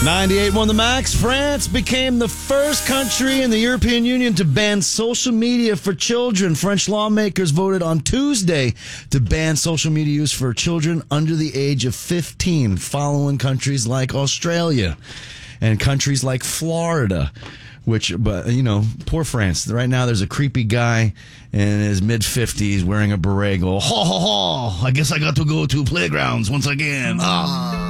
98.1 The Max. France became the first country in the European Union to ban social media for children. French lawmakers voted on Tuesday to ban social media use for children under the age of 15, following countries like Australia and countries like Florida. But poor France. Right now, there's a creepy guy in his mid-50s wearing a beret. Go, ha, ha, ha. I guess I got to go to playgrounds once again. Ah.